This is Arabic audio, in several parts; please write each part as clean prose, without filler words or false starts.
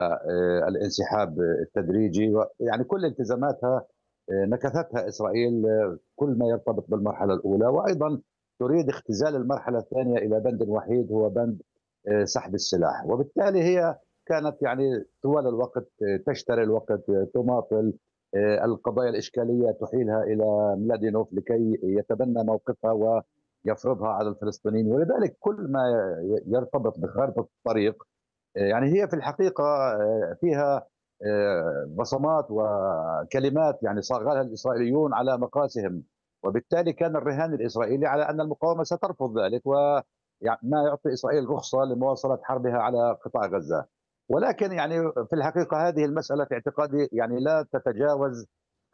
الانسحاب التدريجي يعني كل التزاماتها نكثتها إسرائيل كل ما يرتبط بالمرحلة الأولى، وأيضا تريد اختزال المرحلة الثانية إلى بند وحيد هو بند سحب السلاح. وبالتالي هي كانت يعني طوال الوقت تشتري الوقت، تماطل القضايا الإشكالية، تحيلها إلى ميلادينوف لكي يتبنى موقفها ويفرضها على الفلسطينيين. ولذلك كل ما يرتبط بخارطة الطريق يعني هي في الحقيقة فيها بصمات وكلمات يعني صاغها الإسرائيليون على مقاسهم، وبالتالي كان الرهان الإسرائيلي على أن المقاومة سترفض ذلك وما يعطي إسرائيل رخصة لمواصلة حربها على قطاع غزة. ولكن يعني في الحقيقة هذه المسألة في اعتقادي يعني لا تتجاوز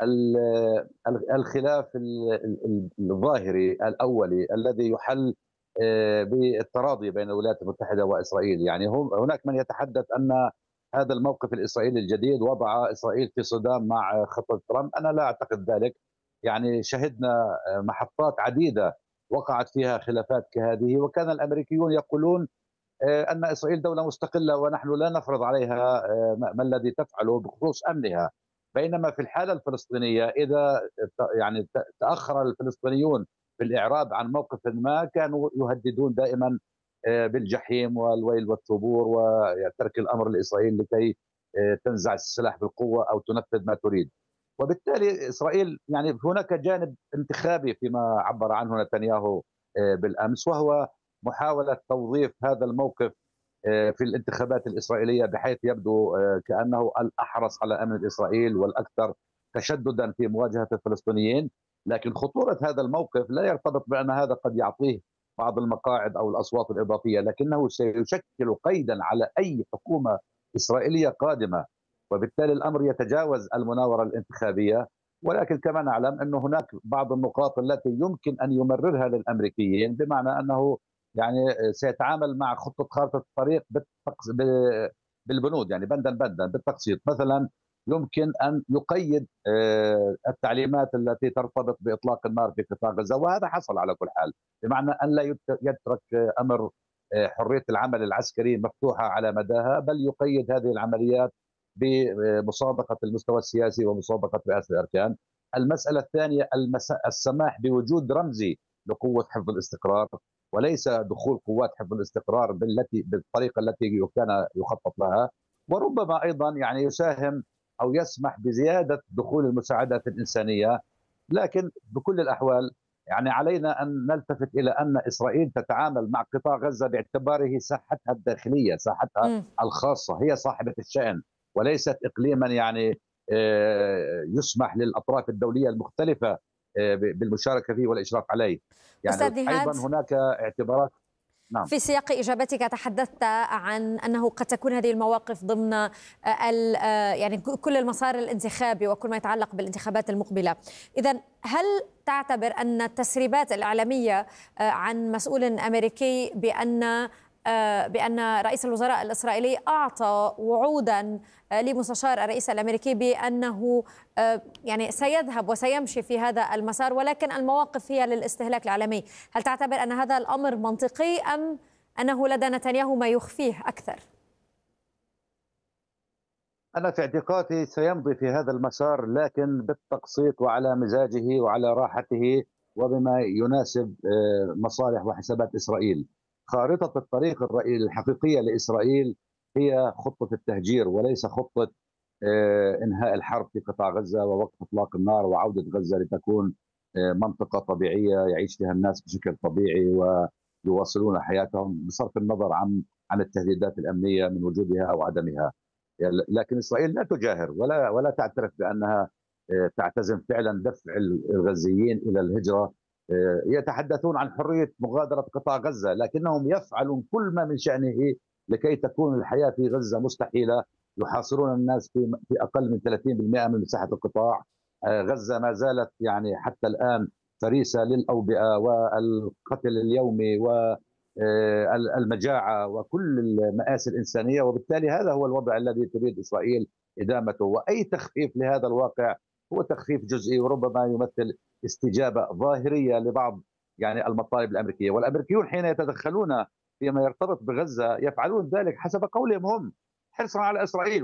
الخلاف الظاهري الأولي الذي يحل بالتراضي بين الولايات المتحدة وإسرائيل. يعني هناك من يتحدث أن هذا الموقف الإسرائيلي الجديد وضع إسرائيل في صدام مع خطة ترامب. أنا لا أعتقد ذلك. يعني شهدنا محطات عديدة وقعت فيها خلافات كهذه، وكان الأمريكيون يقولون أن إسرائيل دولة مستقلة ونحن لا نفرض عليها ما الذي تفعله بخصوص أمنها. بينما في الحالة الفلسطينية إذا يعني تأخر الفلسطينيون في الإعراب عن موقف ما كانوا يهددون دائما بالجحيم والويل والثبور وترك الأمر لإسرائيل لكي تنزع السلاح بالقوة أو تنفذ ما تريد. وبالتالي إسرائيل يعني هناك جانب انتخابي فيما عبر عنه نتنياهو بالأمس، وهو محاولة توظيف هذا الموقف في الانتخابات الإسرائيلية بحيث يبدو كأنه الأحرص على أمن إسرائيل والأكثر تشددا في مواجهة الفلسطينيين. لكن خطورة هذا الموقف لا يرتبط بأن هذا قد يعطيه بعض المقاعد أو الأصوات الإضافية، لكنه سيشكل قيدا على أي حكومة إسرائيلية قادمة، وبالتالي الأمر يتجاوز المناورة الانتخابية. ولكن كما نعلم أن هناك بعض النقاط التي يمكن أن يمررها للأمريكيين، بمعنى أنه يعني سيتعامل مع خطة خارطة الطريق بالبنود، يعني بندا بندا بالتقسيط. مثلا يمكن أن يقيد التعليمات التي ترتبط بإطلاق النار في قطاع غزة، وهذا حصل على كل حال، بمعنى أن لا يترك أمر حرية العمل العسكري مفتوحة على مداها، بل يقيد هذه العمليات بمسابقة المستوى السياسي ومسابقة رئاسة الأركان. المسألة الثانية السماح بوجود رمزي لقوة حفظ الاستقرار، وليس دخول قوات حفظ الاستقرار بالطريقة التي كان يخطط لها. وربما أيضا يعني يساهم أو يسمح بزيادة دخول المساعدات الإنسانية. لكن بكل الأحوال يعني علينا أن نلتفت إلى أن إسرائيل تتعامل مع قطاع غزة باعتباره ساحتها الداخلية، ساحتها الخاصة، هي صاحبة الشأن وليست إقليما يعني يسمح للأطراف الدولية المختلفة بالمشاركة فيه والإشراف عليه. يعني أستاذ أيضا نهاد، هناك اعتبارات. نعم. في سياق إجابتك تحدثت عن أنه قد تكون هذه المواقف ضمن يعني كل المسار الانتخابي وكل ما يتعلق بالانتخابات المقبلة. إذن هل تعتبر أن التسريبات الإعلامية عن مسؤول أمريكي بأن رئيس الوزراء الإسرائيلي أعطى وعودا لمستشار الرئيس الأمريكي بأنه يعني سيذهب وسيمشي في هذا المسار، ولكن المواقف هي للاستهلاك العالمي، هل تعتبر أن هذا الأمر منطقي أم أنه لدى نتنياهو ما يخفيه أكثر؟ أنا في اعتقادي سيمضي في هذا المسار، لكن بالتقسيط وعلى مزاجه وعلى راحته وبما يناسب مصالح وحسابات إسرائيل. خارطة الطريق الحقيقية لإسرائيل هي خطة التهجير، وليس خطة إنهاء الحرب في قطاع غزة ووقف إطلاق النار وعودة غزة لتكون منطقة طبيعية يعيش فيها الناس بشكل طبيعي ويواصلون حياتهم بصرف النظر عن التهديدات الأمنية من وجودها أو عدمها. لكن إسرائيل لا تجاهر ولا تعترف بأنها تعتزم فعلا دفع الغزيين إلى الهجرة. يتحدثون عن حرية مغادرة قطاع غزة، لكنهم يفعلون كل ما من شأنه لكي تكون الحياة في غزة مستحيلة. يحاصرون الناس في أقل من 30% من مساحة القطاع. غزة ما زالت يعني حتى الآن فريسة للأوبئة والقتل اليومي والمجاعة وكل المآسي الإنسانية. وبالتالي هذا هو الوضع الذي تريد إسرائيل إدامته، وأي تخفيف لهذا الواقع هو تخفيف جزئي وربما يمثل استجابة ظاهرية لبعض يعني المطالب الأمريكية. والأمريكيون حين يتدخلون فيما يرتبط بغزة يفعلون ذلك حسب قولهم هم، حرصا على إسرائيل.